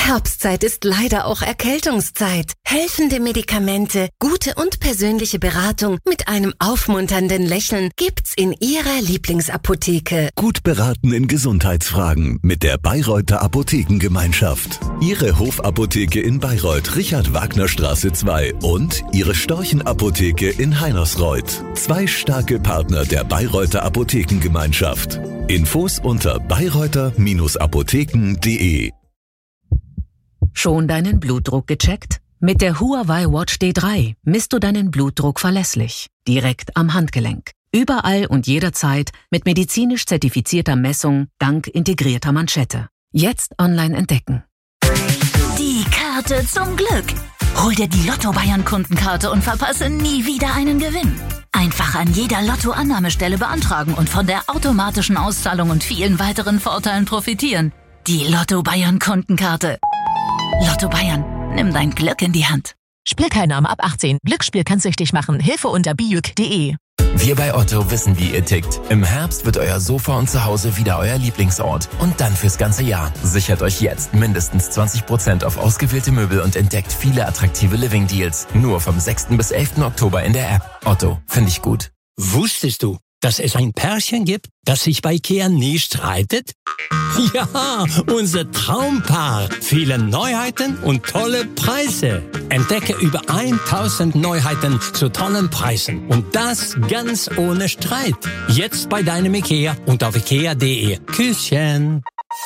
Herbstzeit ist leider auch Erkältungszeit. Helfende Medikamente, gute und persönliche Beratung mit einem aufmunternden Lächeln gibt's in Ihrer Lieblingsapotheke. Gut beraten in Gesundheitsfragen mit der Bayreuther Apothekengemeinschaft. Ihre Hofapotheke in Bayreuth, Richard-Wagner-Straße 2 und Ihre Storchenapotheke in Heinersreuth. 2 starke Partner der Bayreuther Apothekengemeinschaft. Infos unter bayreuther-apotheken.de. Schon deinen Blutdruck gecheckt? Mit der Huawei Watch D3 misst du deinen Blutdruck verlässlich, direkt am Handgelenk. Überall und jederzeit mit medizinisch zertifizierter Messung dank integrierter Manschette. Jetzt online entdecken. Die Karte zum Glück. Hol dir die Lotto Bayern Kundenkarte und verpasse nie wieder einen Gewinn. Einfach an jeder Lotto-Annahmestelle beantragen und von der automatischen Auszahlung und vielen weiteren Vorteilen profitieren. Die Lotto Bayern Kundenkarte. Lotto Bayern, nimm dein Glück in die Hand. Spielteilnahme ab 18. Glücksspiel kann süchtig machen. Hilfe unter biüc.de. Wir bei Otto wissen, wie ihr tickt. Im Herbst wird euer Sofa und Zuhause wieder euer Lieblingsort. Und dann fürs ganze Jahr. Sichert euch jetzt mindestens 20% auf ausgewählte Möbel und entdeckt viele attraktive Living-Deals. Nur vom 6. bis 11. Oktober in der App. Otto, finde ich gut. Wusstest du, dass es ein Pärchen gibt, das sich bei IKEA nie streitet? Ja, unser Traumpaar. Viele Neuheiten und tolle Preise. Entdecke über 1000 Neuheiten zu tollen Preisen. Und das ganz ohne Streit. Jetzt bei deinem IKEA und auf ikea.de. Küsschen.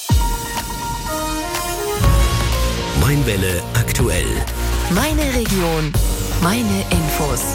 Mainwelle aktuell. Meine Region, meine Infos.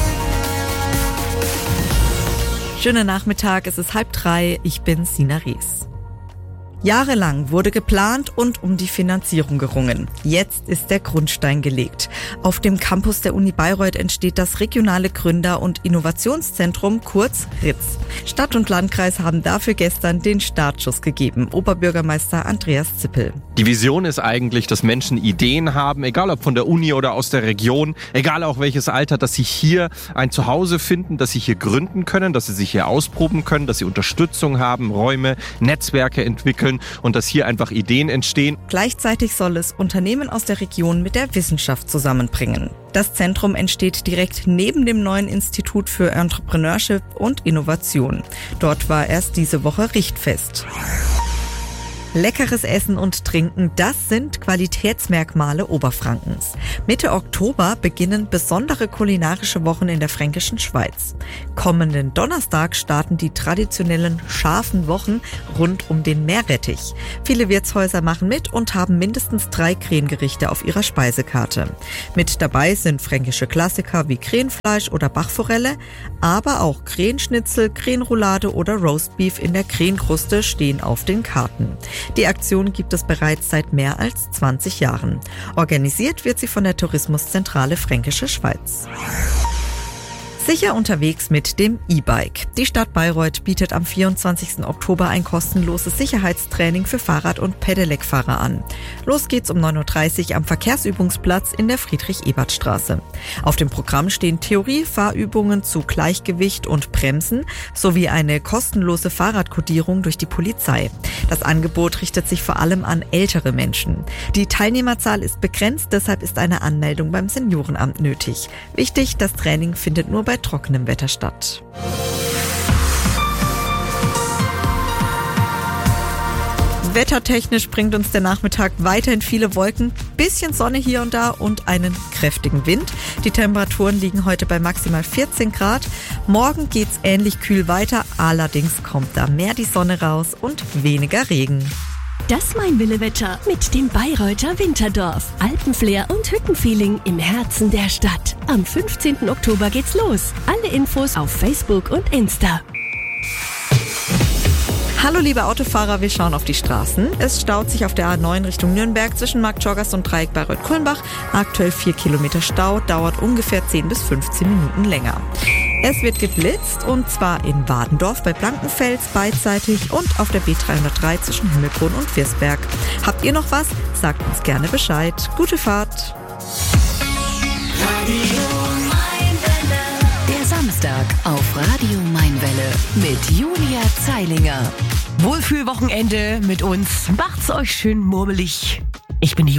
Schönen Nachmittag, es ist 2:30, ich bin Sina Rees. Jahrelang wurde geplant und um die Finanzierung gerungen. Jetzt ist der Grundstein gelegt. Auf dem Campus der Uni Bayreuth entsteht das regionale Gründer- und Innovationszentrum, kurz RIZ. Stadt und Landkreis haben dafür gestern den Startschuss gegeben. Oberbürgermeister Andreas Zippel. Die Vision ist eigentlich, dass Menschen Ideen haben, egal ob von der Uni oder aus der Region, egal auch welches Alter, dass sie hier ein Zuhause finden, dass sie hier gründen können, dass sie sich hier ausproben können, dass sie Unterstützung haben, Räume, Netzwerke entwickeln und dass hier einfach Ideen entstehen. Gleichzeitig soll es Unternehmen aus der Region mit der Wissenschaft zusammenbringen. Das Zentrum entsteht direkt neben dem neuen Institut für Entrepreneurship und Innovation. Dort war erst diese Woche Richtfest. Leckeres Essen und Trinken, das sind Qualitätsmerkmale Oberfrankens. Mitte Oktober beginnen besondere kulinarische Wochen in der fränkischen Schweiz. Kommenden Donnerstag starten die traditionellen scharfen Wochen rund um den Meerrettich. Viele Wirtshäuser machen mit und haben mindestens 3 Krähengerichte auf ihrer Speisekarte. Mit dabei sind fränkische Klassiker wie Krähenfleisch oder Bachforelle, aber auch Krähenschnitzel, Krähenroulade oder Roastbeef in der Krähenkruste stehen auf den Karten. Die Aktion gibt es bereits seit mehr als 20 Jahren. Organisiert wird sie von der Tourismuszentrale Fränkische Schweiz. Sicher unterwegs mit dem E-Bike. Die Stadt Bayreuth bietet am 24. Oktober ein kostenloses Sicherheitstraining für Fahrrad- und Pedelec-Fahrer an. Los geht's um 9:30 Uhr am Verkehrsübungsplatz in der Friedrich-Ebert-Straße. Auf dem Programm stehen Theorie-Fahrübungen zu Gleichgewicht und Bremsen sowie eine kostenlose Fahrradkodierung durch die Polizei. Das Angebot richtet sich vor allem an ältere Menschen. Die Teilnehmerzahl ist begrenzt, deshalb ist eine Anmeldung beim Seniorenamt nötig. Wichtig, das Training findet nur bei trockenem Wetter statt. Wettertechnisch bringt uns der Nachmittag weiterhin viele Wolken, bisschen Sonne hier und da und einen kräftigen Wind. Die Temperaturen liegen heute bei maximal 14 Grad. Morgen geht's ähnlich kühl weiter, allerdings kommt da mehr die Sonne raus und weniger Regen. Das Mainwille-Wetter mit dem Bayreuther Winterdorf. Alpenflair und Hüttenfeeling im Herzen der Stadt. Am 15. Oktober geht's los. Alle Infos auf Facebook und Insta. Hallo liebe Autofahrer, wir schauen auf die Straßen. Es staut sich auf der A9 Richtung Nürnberg zwischen Marktschorgast und Dreieck Bayreuth-Kulmbach. Aktuell 4 Kilometer Stau, dauert ungefähr 10 bis 15 Minuten länger. Es wird geblitzt und zwar in Wadendorf bei Blankenfels beidseitig und auf der B303 zwischen Himmelkron und Virsberg. Habt ihr noch was? Sagt uns gerne Bescheid. Gute Fahrt! Der Samstag auf Radio Mainwelle mit Julia Zeilinger. Wohlfühlwochenende mit uns. Macht's euch schön murmelig. Ich bin die